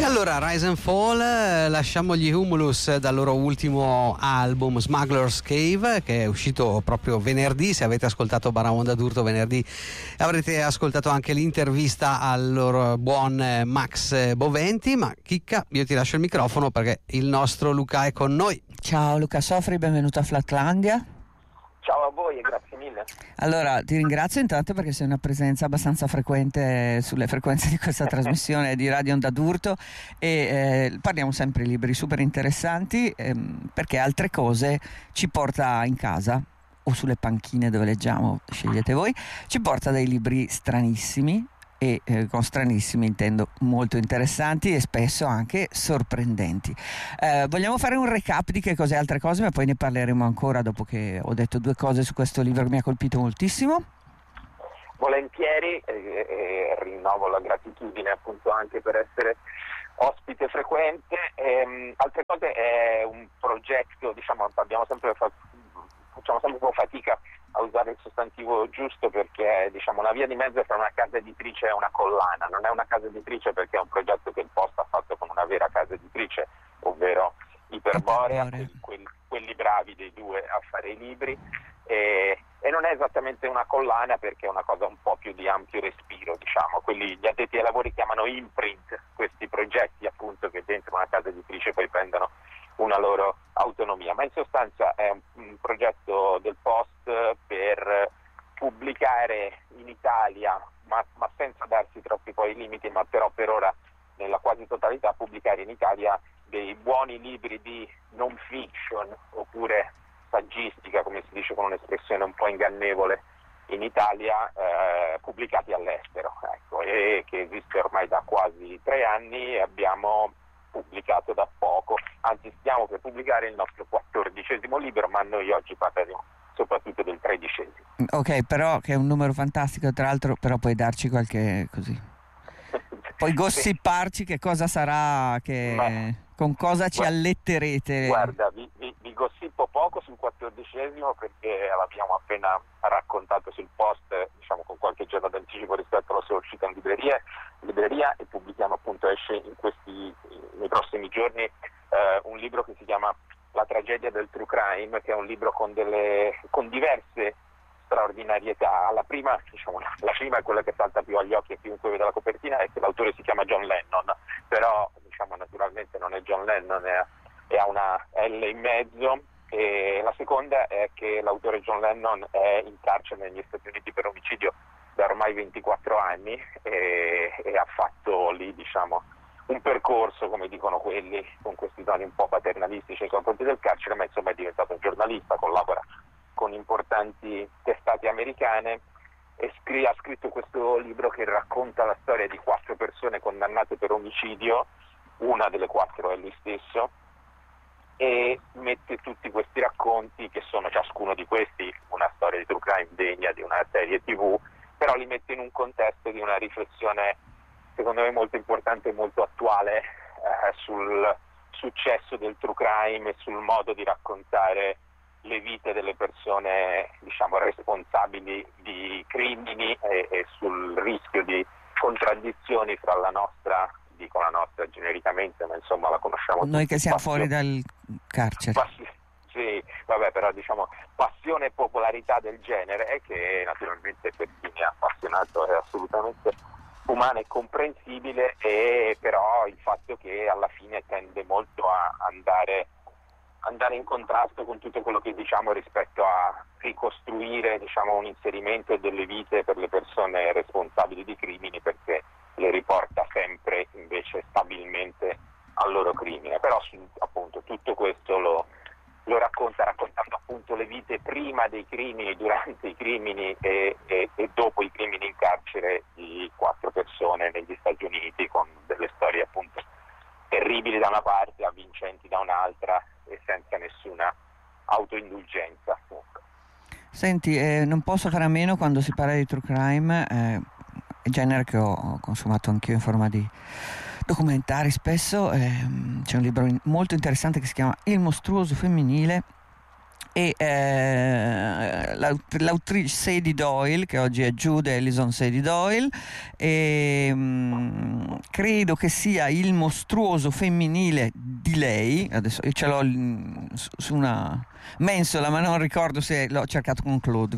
allora, Rise and Fall, lasciamo gli Humulus dal loro ultimo album Smuggler's Cave, che è uscito proprio venerdì. Se avete ascoltato Baraonda d'Urto venerdì avrete ascoltato anche l'intervista al loro buon Max Boventi. Ma Chicca, io ti lascio il microfono perché il nostro Luca è con noi. Ciao Luca Sofri, benvenuto a Flatlandia. Ciao a voi e grazie mille. Allora, ti ringrazio intanto perché sei una presenza abbastanza frequente sulle frequenze di questa trasmissione di Radio Onda d'Urto e parliamo sempre di libri super interessanti, perché altre cose ci porta in casa o sulle panchine dove leggiamo, scegliete voi, ci porta dei libri stranissimi e con stranissimi intendo molto interessanti e spesso anche sorprendenti. Vogliamo fare un recap di che cos'è altre cose, ma poi ne parleremo ancora dopo che ho detto due cose su questo libro che mi ha colpito moltissimo. Volentieri, rinnovo la gratitudine appunto anche per essere ospite frequente. Altre cose è un progetto, diciamo, facciamo sempre un po' fatica a usare il sostantivo giusto perché diciamo una via di mezzo tra una casa editrice e una collana. Non è una casa editrice perché è un progetto che il Post ha fatto con una vera casa editrice, ovvero Iperborea, quelli bravi dei due a fare i libri, e non è esattamente una collana perché è una cosa un po' più di ampio respiro, diciamo. Gli addetti ai lavori chiamano imprint questi progetti appunto che dentro una casa editrice poi prendono una loro autonomia, ma in sostanza è un progetto del Post per pubblicare in Italia, ma senza darsi troppi poi limiti, ma però per ora nella quasi totalità pubblicare in Italia dei buoni libri di non fiction oppure saggistica, come si dice con un'espressione un po' ingannevole in Italia, pubblicati all'estero, ecco, e che esiste ormai da quasi 3 anni e abbiamo pubblicato da poco, anzi stiamo per pubblicare il nostro 14° libro, ma noi oggi parleremo soprattutto del 13°. Ok, però che è un numero fantastico, tra l'altro, però puoi darci qualche così. Puoi gossiparci che cosa sarà, con cosa ci alletterete? Guarda, vi gossippo poco sul 14° perché l'abbiamo appena raccontato sul Post, diciamo con qualche giorno d'anticipo rispetto alla sua uscita in libreria, e pubblichiamo appunto, esce nei prossimi giorni un libro che si chiama La tragedia del true crime, che è un libro con diverse straordinarietà. La prima è quella che salta più agli occhi a chiunque vede la copertina, è che l'autore si chiama John Lennon, però diciamo naturalmente non è John Lennon, e ha una L in mezzo. E la seconda è che l'autore John Lennon è in carcere negli Stati Uniti per omicidio da ormai 24 anni e ha fatto lì, diciamo, un percorso, come dicono quelli, con questi toni un po' paternalistici nei confronti del carcere, ma insomma è diventato un giornalista, collabora con importanti testate americane e ha scritto questo libro che racconta la storia di 4 persone condannate per omicidio, una delle 4 è lui stesso, e mette tutti questi racconti, che sono ciascuno di questi una storia di true crime degna di una serie TV, però li mette in un contesto di una riflessione secondo me molto importante e molto attuale sul successo del true crime e sul modo di raccontare le vite delle persone, diciamo, responsabili di crimini e sul rischio di contraddizioni fra la nostra genericamente, ma insomma la conosciamo tutti. Noi che siamo fuori dal carcere. Sì, vabbè, però diciamo passione e popolarità del genere, che naturalmente per chi mi ha appassionato è assolutamente umana e comprensibile, e però il fatto che alla fine tende molto a andare in contrasto con tutto quello che diciamo rispetto a ricostruire, diciamo, un inserimento delle vite per le persone responsabili di crimini, perché le riporta sempre invece stabilmente al loro crimine. Però appunto tutto questo lo raccontando appunto le vite prima dei crimini, durante i crimini e dopo i crimini in carcere di 4 persone negli Stati Uniti, con delle storie appunto terribili da una parte, avvincenti da un'altra e senza nessuna autoindulgenza. Senti, non posso fare a meno quando si parla di true crime, genere che ho consumato anch'io in forma di documentari spesso. C'è un libro molto interessante che si chiama Il mostruoso femminile, e l'autrice Sadie Doyle, che oggi è Jude Ellison Sadie Doyle, e credo che sia il mostruoso femminile di lei. Adesso io ce l'ho su una mensola, ma non ricordo se l'ho cercato con Claude,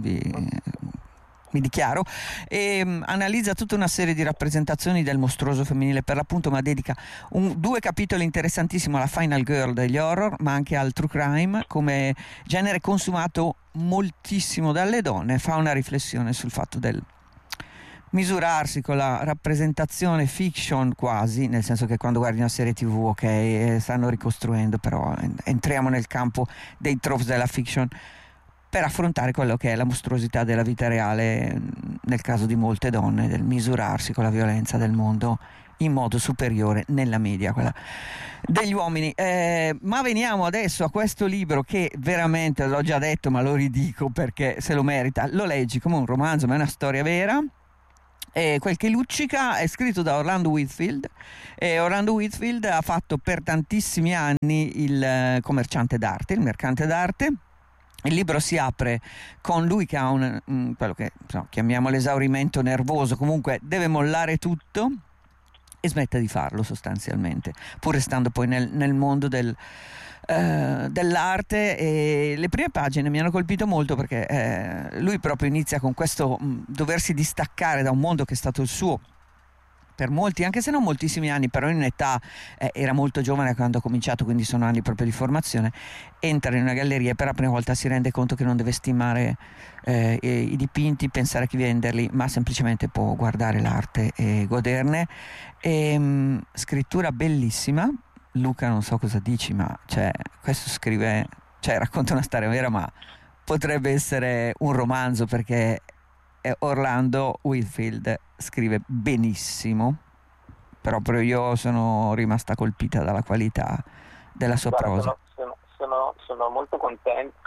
mi dichiaro, e analizza tutta una serie di rappresentazioni del mostruoso femminile, per l'appunto, ma dedica 2 capitoli interessantissimi alla Final Girl degli horror, ma anche al true crime come genere consumato moltissimo dalle donne. Fa una riflessione sul fatto del misurarsi con la rappresentazione fiction, quasi, nel senso che quando guardi una serie TV, ok, stanno ricostruendo, però entriamo nel campo dei tropes della fiction per affrontare quello che è la mostruosità della vita reale, nel caso di molte donne, del misurarsi con la violenza del mondo in modo superiore nella media, quella degli uomini. Ma veniamo adesso a questo libro che veramente, l'ho già detto ma lo ridico perché se lo merita. Lo leggi come un romanzo, ma è una storia vera. Quel che luccica è scritto da Orlando Whitfield, e Orlando Whitfield ha fatto per tantissimi anni il commerciante d'arte, il mercante d'arte. Il libro si apre con lui che ha quello che chiamiamo l'esaurimento nervoso, comunque deve mollare tutto e smette di farlo sostanzialmente, pur restando poi nel mondo dell'arte. E le prime pagine mi hanno colpito molto perché lui proprio inizia con questo doversi distaccare da un mondo che è stato il suo per molti, anche se non moltissimi anni, però in età era molto giovane quando ha cominciato, quindi sono anni proprio di formazione. Entra in una galleria e per la prima volta si rende conto che non deve stimare i dipinti, pensare a chi venderli, ma semplicemente può guardare l'arte e goderne. Scrittura bellissima. Luca, non so cosa dici, ma questo racconta una storia vera, ma potrebbe essere un romanzo, perché Orlando Whitfield scrive benissimo. Proprio io sono rimasta colpita dalla qualità della sua prosa. Sono molto contento.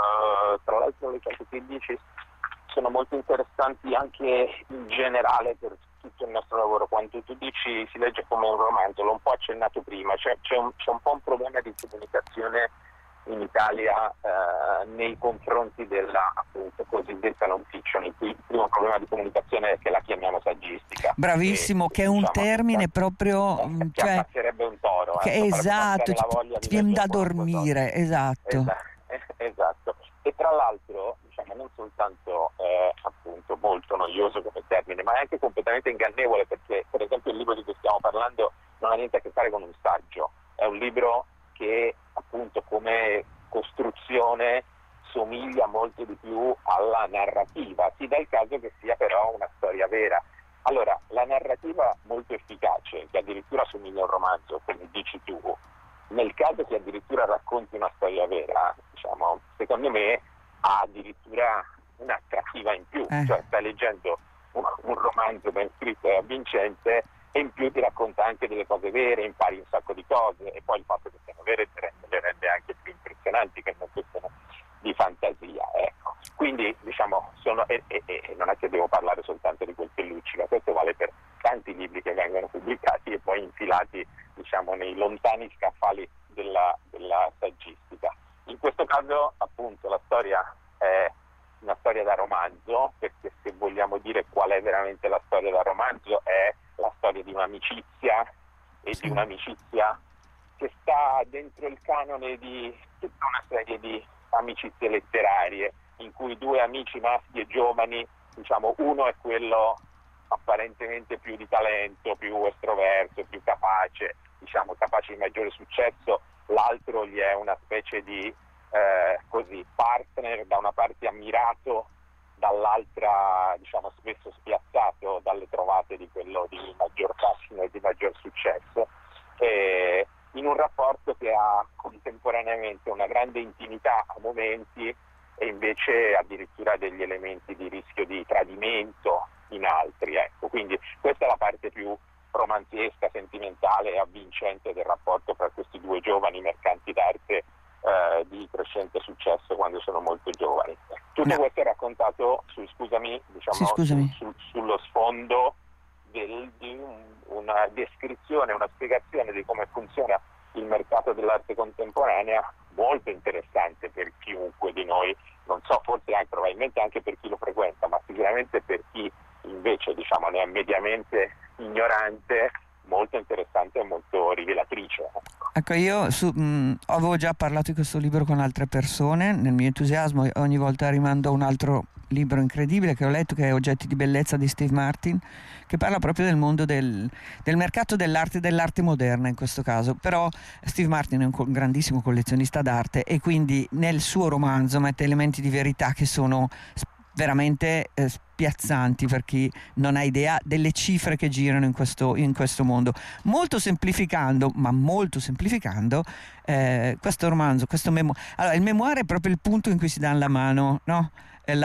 Tra l'altro le cose che dici sono molto interessanti anche in generale per tutto il nostro lavoro. Quando tu dici si legge come un romanzo, l'ho un po' accennato prima, c'è un po' un problema di comunicazione in Italia nei confronti della appunto cosiddetta non fiction. Il primo problema di comunicazione è che la chiamiamo saggistica. Bravissimo, che è un termine proprio che ammazzerebbe un toro. Esatto, ti viene da dormire, esatto. Esatto. E tra l'altro non soltanto appunto molto noioso come termine, ma è anche completamente ingannevole, perché per esempio il libro di cui stiamo parlando non ha niente a che fare con un saggio, è un libro che appunto come costruzione somiglia molto di più alla narrativa. Si dà il caso che sia però una storia vera. Allora, la narrativa molto efficace, che addirittura somiglia a un romanzo, come dici tu, nel caso che addirittura racconti una storia vera, secondo me ha addirittura un'attrattiva in più, cioè stai leggendo un romanzo ben scritto e avvincente, e in più ti racconta anche delle cose vere, impari un sacco di cose, e poi il fatto che siano vere le rende anche più impressionanti, che non siano di fantasia, ecco. Quindi non è che devo parlare soltanto di quel che luccica, questo vale per tanti libri che vengono pubblicati e poi infilati nei lontani scaffali della saggistica. In questo caso appunto la storia è una storia da romanzo, perché se vogliamo dire qual è veramente la storia da romanzo, è la storia di un'amicizia, e di un'amicizia che sta dentro il canone di tutta una serie di amicizie letterarie, in cui 2 amici maschi e giovani, uno è quello apparentemente più di talento, più estroverso, più capace, capace di maggiore successo, l'altro gli è una specie di partner, da una parte ammirato, dall'altra spesso spiazzato dalle trovate di quello di maggior fascino e di maggior successo, in un rapporto che ha contemporaneamente una grande intimità a momenti e invece addirittura degli elementi di rischio di tradimento in altri, ecco. Quindi questa è la parte più romanzesca, sentimentale e avvincente del rapporto tra questi 2 giovani mercanti d'arte di crescente successo quando sono molto giovani. Tutto questo è raccontato sullo sfondo di una descrizione, una spiegazione di come funziona il mercato dell'arte contemporanea molto interessante per chiunque di noi, non so, forse anche probabilmente anche per chi lo frequenta, ma sicuramente per chi invece diciamo ne è mediamente ignorante, molto interessante e molto rivelatrice. Ecco, io avevo già parlato di questo libro con altre persone, nel mio entusiasmo ogni volta rimando a un altro libro incredibile che ho letto, che è Oggetti di bellezza di Steve Martin, che parla proprio del mondo del mercato dell'arte moderna in questo caso. Però Steve Martin è un grandissimo collezionista d'arte e quindi nel suo romanzo mette elementi di verità che sono veramente spiazzanti per chi non ha idea delle cifre che girano in questo mondo. Molto semplificando, questo romanzo, allora il memoir è proprio il punto in cui si dà la mano, no?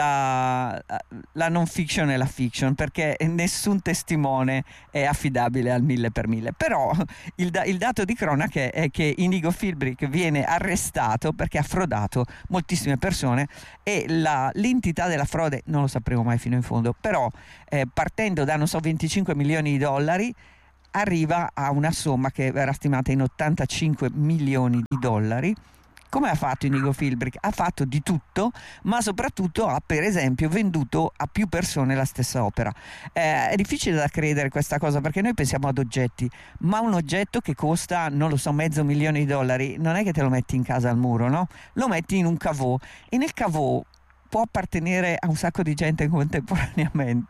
La non fiction e la fiction, perché nessun testimone è affidabile al 1000%. Però il dato di cronaca è che Inigo Philbrick viene arrestato perché ha frodato moltissime persone e l'entità della frode non lo sapremo mai fino in fondo, però partendo da 25 milioni di dollari arriva a una somma che era stimata in 85 milioni di dollari. Come ha fatto Inigo Philbrick? Ha fatto di tutto, ma soprattutto ha, per esempio, venduto a più persone la stessa opera. È difficile da credere questa cosa, perché noi pensiamo ad oggetti, ma un oggetto che costa, non lo so, $500,000 non è che te lo metti in casa al muro, no? Lo metti in un caveau, e nel caveau può appartenere a un sacco di gente contemporaneamente,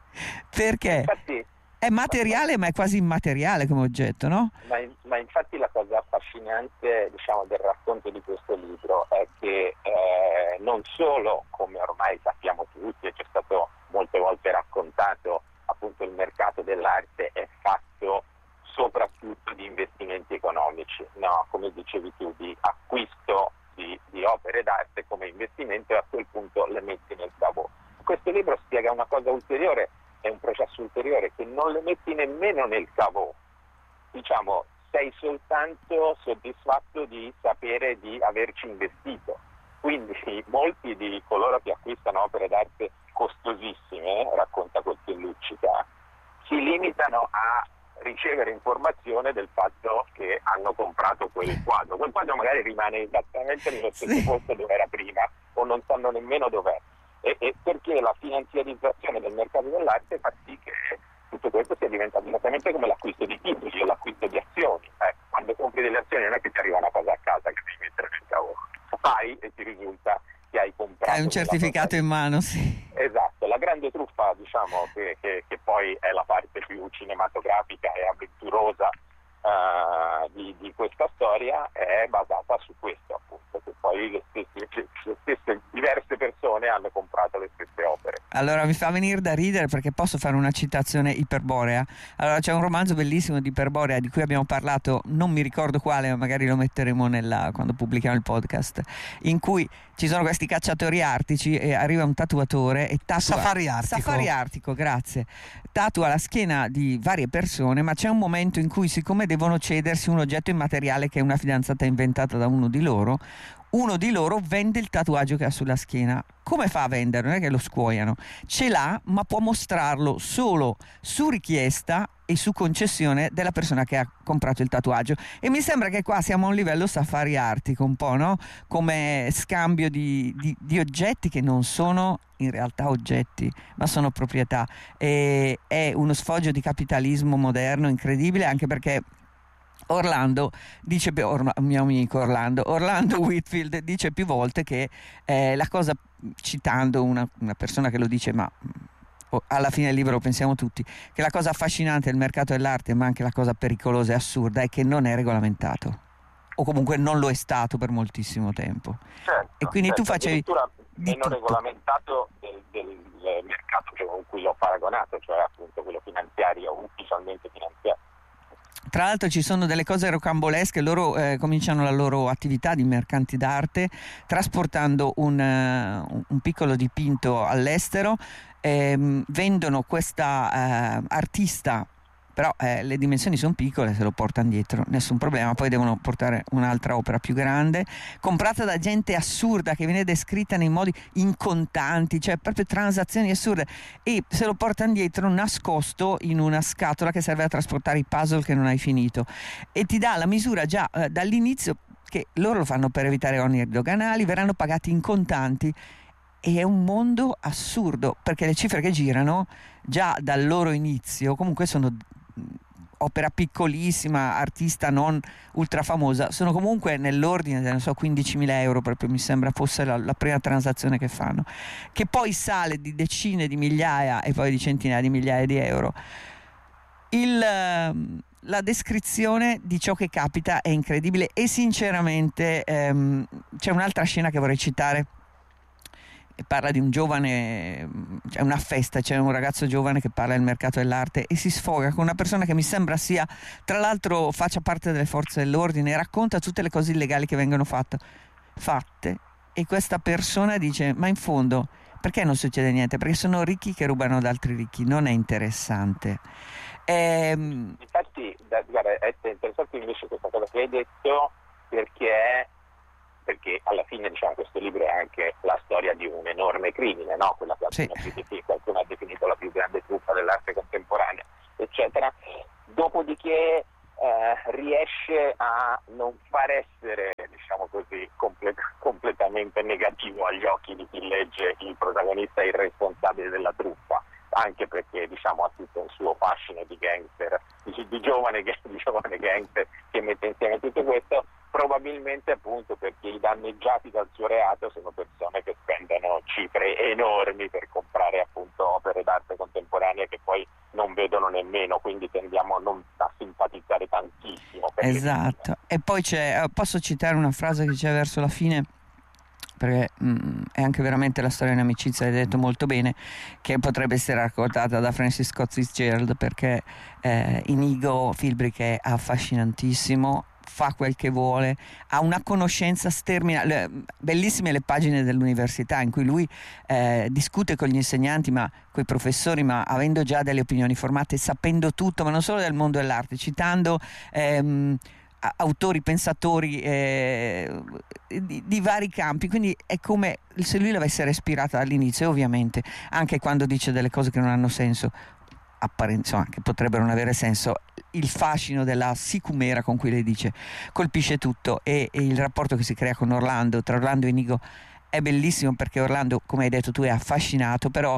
perché è materiale ma è quasi immateriale come oggetto, no? Ma infatti la cosa affascinante, diciamo, del racconto di questo libro è che non solo, come ormai sappiamo tutti e ci è stato molte volte raccontato, appunto il mercato dell'arte è fatto soprattutto di investimenti economici, no? Come dicevi tu, di acquisto di opere d'arte come investimento, e a quel punto le metti nel caveau. Questo libro spiega una cosa ulteriore, è un processo ulteriore, che non le metti nemmeno nel caveau, diciamo, sei soltanto soddisfatto di sapere di averci investito. Quindi molti di coloro che acquistano opere d'arte costosissime, racconta quel che luccica, si limitano a ricevere informazione del fatto che hanno comprato quel quadro magari rimane esattamente nello stesso posto dove era prima, o non sanno nemmeno dov'è, e perché la finanziarizzazione del mercato dell'arte fa sì che tutto questo sia diventato esattamente come l'acquisto di titoli o l'acquisto di azioni. Quando compri delle azioni non è che ti arriva una cosa a casa che devi mettere nel caveau, fai e ti risulta che hai comprato. Hai un certificato in mano, sì. Esatto, la grande truffa, diciamo, che poi è la parte più cinematografica e avventurosa di questa storia, è basata su questo, appunto, che poi le stesse diverse persone hanno comprato le stesse opere. Allora mi fa venire da ridere, perché posso fare una citazione iperborea. Allora c'è un romanzo bellissimo di iperborea di cui abbiamo parlato, non mi ricordo quale, ma magari lo metteremo quando pubblichiamo il podcast, in cui ci sono questi cacciatori artici e arriva un tatuatore e tatua Safari artico, grazie, tatua la schiena di varie persone, ma c'è un momento in cui, siccome devono cedersi un oggetto immateriale che è una fidanzata inventata da uno di loro vende il tatuaggio che ha sulla schiena. Come fa a vendere? Non è che lo scuoiano, ce l'ha, ma può mostrarlo solo su richiesta e su concessione della persona che ha comprato il tatuaggio. E mi sembra che qua siamo a un livello safari artico un po', no? Come scambio di oggetti che non sono in realtà oggetti, ma sono proprietà. E è uno sfoggio di capitalismo moderno incredibile, anche perché Orlando dice, mio amico Orlando Whitfield dice più volte che la cosa, citando una persona che lo dice, ma alla fine del libro lo pensiamo tutti, che la cosa affascinante del mercato dell'arte, ma anche la cosa pericolosa e assurda, è che non è regolamentato, o comunque non lo è stato per moltissimo tempo. Certo, e quindi tu facevi meno regolamentato del mercato con cui l'ho paragonato, cioè appunto quello finanziario, ufficialmente finanziario. Tra l'altro ci sono delle cose rocambolesche, loro cominciano la loro attività di mercanti d'arte trasportando un piccolo dipinto all'estero, vendono questa artista, però le dimensioni sono piccole, se lo portano dietro nessun problema, poi devono portare un'altra opera più grande, comprata da gente assurda che viene descritta nei modi incontanti, cioè proprio transazioni assurde, e se lo portano dietro nascosto in una scatola che serve a trasportare i puzzle che non hai finito, e ti dà la misura già dall'inizio che loro lo fanno per evitare oneri doganali, verranno pagati in contanti. E è un mondo assurdo, perché le cifre che girano già dal loro inizio comunque sono opera piccolissima, artista non ultra famosa, sono comunque nell'ordine non so, 15.000 euro, proprio mi sembra fosse la prima transazione che fanno, che poi sale di decine di migliaia e poi di centinaia di migliaia di euro. La descrizione di ciò che capita è incredibile e sinceramente c'è un'altra scena che vorrei citare. Parla di un giovane, c'è una festa, c'è un ragazzo giovane che parla del mercato dell'arte e si sfoga con una persona che mi sembra sia, tra l'altro, faccia parte delle forze dell'ordine e racconta tutte le cose illegali che vengono fatte, e questa persona dice: ma in fondo perché non succede niente? Perché sono ricchi che rubano ad altri ricchi, non è interessante. Infatti, guarda, è interessante invece questa cosa che hai detto, perché alla fine, diciamo, questo libro è anche la storia di un enorme crimine, no? Quella che qualcuno ha definito la più grande truffa dell'arte contemporanea, eccetera. Dopodiché riesce a non far essere, diciamo così, completamente negativo agli occhi di chi legge il protagonista e il responsabile della truffa, anche perché, diciamo, ha tutto un suo fascino di gangster, di giovane gangster che mette insieme tutto questo, probabilmente appunto perché i danneggiati dal suo reato sono persone che spendono cifre enormi per comprare appunto opere d'arte contemporanea che poi non vedono nemmeno, quindi tendiamo a simpatizzare tantissimo. Esatto. E poi posso citare una frase che c'è verso la fine, perché è anche veramente la storia di un'amicizia, hai detto molto bene, che potrebbe essere raccontata da Francis Scott Fitzgerald, perché Inigo Philbrick è affascinantissimo, fa quel che vuole, ha una conoscenza sterminata. Bellissime le pagine dell'università in cui lui discute con gli insegnanti, ma con i professori, ma avendo già delle opinioni formate, sapendo tutto, ma non solo del mondo dell'arte, citando autori, pensatori di vari campi, quindi è come se lui l'avesse respirata dall'inizio. E ovviamente anche quando dice delle cose che non hanno senso, insomma, che potrebbero non avere senso, il fascino della sicumera con cui lei dice colpisce tutto, e il rapporto che si crea con Orlando, tra Orlando e Inigo, è bellissimo, perché Orlando, come hai detto tu, è affascinato, però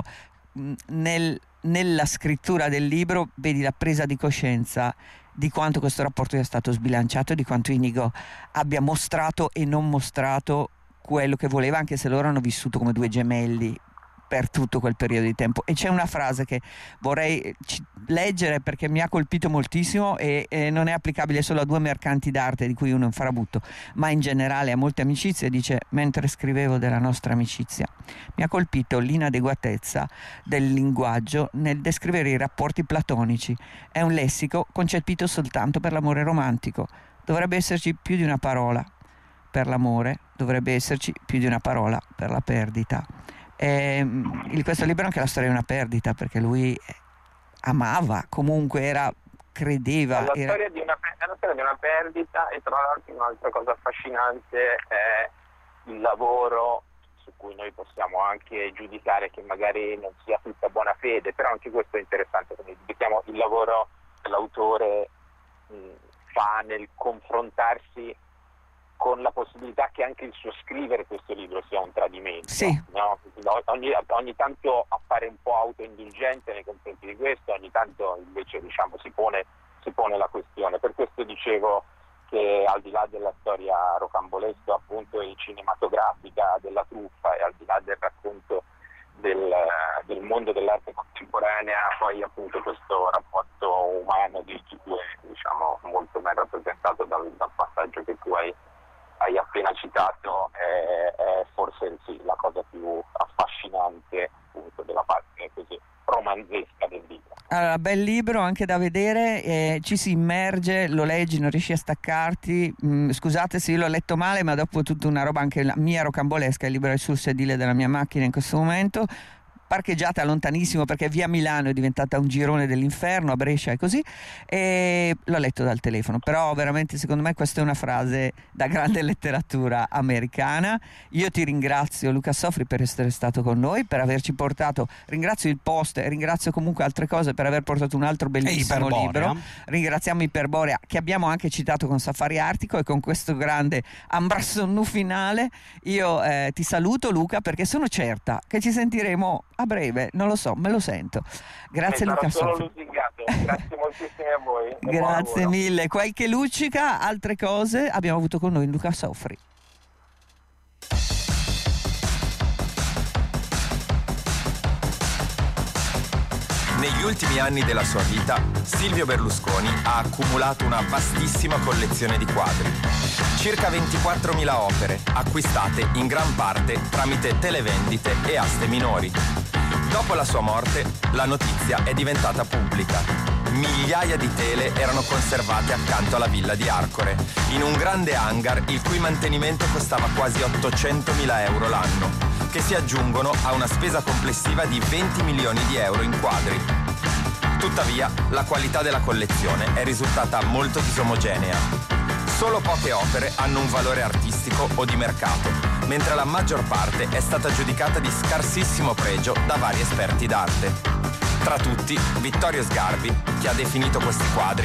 nella scrittura del libro vedi la presa di coscienza di quanto questo rapporto sia stato sbilanciato, di quanto Inigo abbia mostrato e non mostrato quello che voleva, anche se loro hanno vissuto come due gemelli per tutto quel periodo di tempo. E c'è una frase che vorrei leggere perché mi ha colpito moltissimo e non è applicabile solo a due mercanti d'arte di cui uno è un farabutto, ma in generale a molte amicizie. Dice: mentre scrivevo della nostra amicizia mi ha colpito l'inadeguatezza del linguaggio nel descrivere i rapporti platonici. È un lessico concepito soltanto per l'amore romantico. Dovrebbe esserci più di una parola per l'amore, dovrebbe esserci più di una parola per la perdita. Questo libro è anche la storia di una perdita, perché lui amava, comunque credeva. È la storia di una perdita, e tra l'altro un'altra cosa affascinante è il lavoro, su cui noi possiamo anche giudicare che magari non sia tutta buona fede, però anche questo è interessante, quindi giudichiamo il lavoro che l'autore fa nel confrontarsi con la possibilità che anche il suo scrivere questo libro sia un tradimento. Sì. No? Ogni tanto appare un po' autoindulgente nei confronti di questo, ogni tanto invece, diciamo, si pone la questione. Per questo dicevo che al di là della storia rocambolesca appunto e cinematografica della truffa, e al di là del racconto del mondo dell'arte contemporanea, poi appunto questo rapporto umano di cui è, diciamo, molto ben rappresentato dal passaggio che tu hai appena citato, è forse sì, la cosa più affascinante appunto della parte così romanzesca del libro. Allora, bel libro anche da vedere, ci si immerge, lo leggi, non riesci a staccarti. Scusate se io l'ho letto male, ma dopo tutta una roba anche la mia rocambolesca, il libro è sul sedile della mia macchina in questo momento, parcheggiata lontanissimo perché via Milano è diventata un girone dell'inferno, a Brescia è così, e l'ho letto dal telefono. Però veramente secondo me questa è una frase da grande letteratura americana. Io ti ringrazio, Luca Sofri, per essere stato con noi, per averci portato, ringrazio il Post e ringrazio comunque altre cose per aver portato un altro bellissimo libro. Ringraziamo Iperborea, che abbiamo anche citato con Safari Artico, e con questo grande ambrassonnu finale io ti saluto, Luca, perché sono certa che ci sentiremo a breve, non lo so, me lo sento. Grazie Luca Sofri. Grazie moltissimo a voi. Grazie mille. Qualche luccica, altre cose abbiamo avuto con noi Luca Sofri. Negli ultimi anni della sua vita, Silvio Berlusconi ha accumulato una vastissima collezione di quadri. Circa 24.000 opere, acquistate in gran parte tramite televendite e aste minori. Dopo la sua morte, la notizia è diventata pubblica. Migliaia di tele erano conservate accanto alla villa di Arcore, in un grande hangar il cui mantenimento costava quasi 800.000 euro l'anno, che si aggiungono a una spesa complessiva di 20 milioni di euro in quadri. Tuttavia, la qualità della collezione è risultata molto disomogenea. Solo poche opere hanno un valore artistico o di mercato, mentre la maggior parte è stata giudicata di scarsissimo pregio da vari esperti d'arte. Tra tutti, Vittorio Sgarbi, che ha definito questi quadri